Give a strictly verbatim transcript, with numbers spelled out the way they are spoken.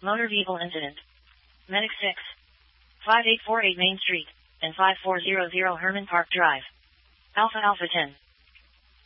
Motor vehicle incident. Medic six. five eight four eight Main Street, and five four zero zero Herman Park Drive. Alpha Alpha ten.